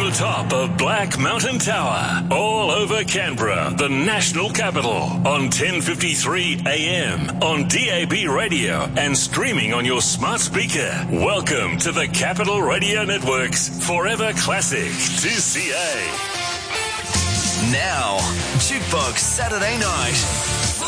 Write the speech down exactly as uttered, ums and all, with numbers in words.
the top of Black Mountain Tower, all over Canberra, the national capital, on ten fifty-three A M, on D A B radio and streaming on your smart speaker. Welcome to the Capital Radio Network's Forever Classic two C A. Now, Jukebox Saturday Night.